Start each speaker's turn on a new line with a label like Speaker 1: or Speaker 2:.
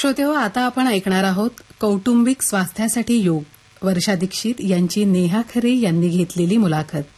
Speaker 1: श्रोतेहो, आता आपण ऐकणार आहोत कौटुंबिक स्वास्थ्यासाठी योग. वर्षा दीक्षित यांची नेहा खरे यांनी घेतलेली मुलाखत.